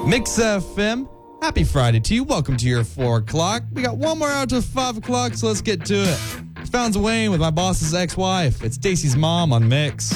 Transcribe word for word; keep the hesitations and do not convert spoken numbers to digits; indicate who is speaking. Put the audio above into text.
Speaker 1: Mix F M. Happy Friday to you. Welcome to your four o'clock. We got one more hour till five o'clock, so let's get to it. Found Wayne with my boss's ex-wife. It's Stacy's mom on Mix.